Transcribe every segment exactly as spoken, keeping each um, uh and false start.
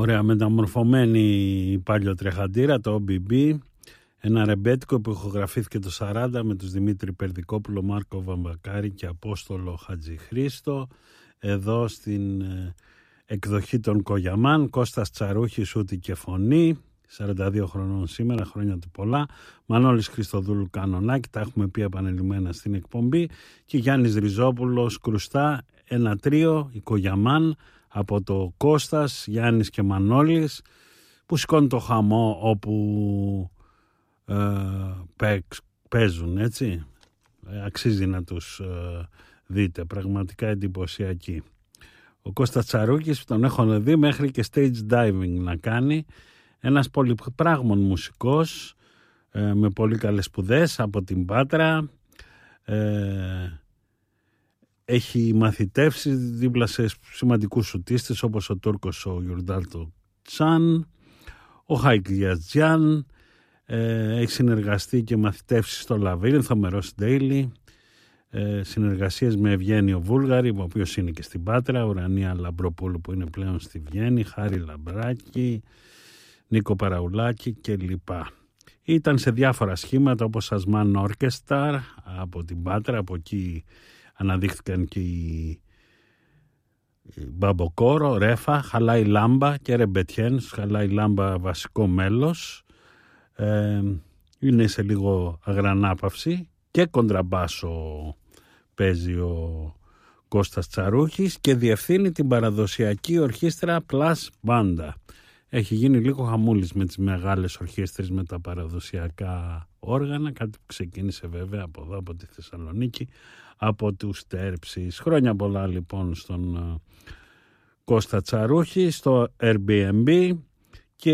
Ωραία, μεταμορφωμένη παλιοτρεχαντήρα, το ο μπι μπι, ένα ρεμπέτικο που ηχογραφήθηκε το σαράντα με τους Δημήτρη Περδικόπουλο, Μάρκο Βαμβακάρη και Απόστολο Χατζηχρήστο. Εδώ στην ε, εκδοχή των Κογιαμάν, Κώστας Τσαρούχης, ούτη και φωνή, σαράντα δύο χρονών σήμερα, χρόνια του πολλά. Μανώλης Χριστοδούλου κανονάκι, τα έχουμε πει επανελειμμένα στην εκπομπή. Και Γιάννης Ριζόπουλος κρουστά, ένα τρίο, η Κογιαμάν, από το Κώστας, Γιάννης και Μανώλης, που σηκώνει το χαμό όπου ε, παίζουν, έτσι. Ε, αξίζει να τους ε, δείτε, πραγματικά εντυπωσιακοί. Ο Κώστας Τσαρούκης, που τον έχω δει μέχρι και stage diving να κάνει, ένας πολυπράγμων μουσικός, ε, με πολύ καλές σπουδές από την Πάτρα, ε, έχει μαθητεύσει δίπλα σε σημαντικούς σουτίστες όπως ο Τούρκος ο Γιουρντάλτο Τσάν, ο Χάικ Γιαζτζιάν, ε, έχει συνεργαστεί και μαθητεύσει στο Λαβύρινθο με Ρος Ντέιλι, ε, συνεργασίες με Ευγένιο Βούλγαρη, ο οποίος είναι και στην Πάτρα, Ουρανία Λαμπροπούλου που είναι πλέον στη Βιέννη, Χάρη Λαμπράκη, Νίκο Παραουλάκη κλπ. Ήταν σε διάφορα σχήματα όπως Ασμάν Όρκεσταρ από την Πάτρα, από εκεί αναδείχθηκαν και οι Μπαμποκόρο, Ρέφα, Χαλάι Λάμπα και Ρεμπετιέν. Χαλάι Λάμπα βασικό μέλος, ε, είναι σε λίγο αγρανάπαυση, και κοντραμπάσο παίζει ο Κώστας Τσαρούχης και διευθύνει την παραδοσιακή ορχήστρα Plus Banda. Έχει γίνει λίγο χαμούλης με τις μεγάλες ορχήστρες, με τα παραδοσιακά όργανα, κάτι που ξεκίνησε βέβαια από εδώ, από τη Θεσσαλονίκη, από τους Τέρψεις. Χρόνια πολλά λοιπόν στον uh, Κώστα Τσαρούχη, στο Airbnb, και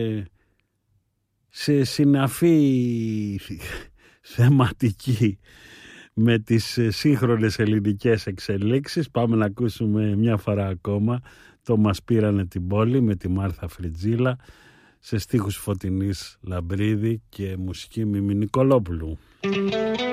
σε συναφή θεματική με τις σύγχρονες ελληνικές εξελίξεις πάμε να ακούσουμε μια φορά ακόμα το «Μας πήρανε την πόλη» με τη Μάρθα Φριτζίλα, σε στίχους Φωτεινής Λαμπρίδη και μουσική Μίμη Νικολόπουλου.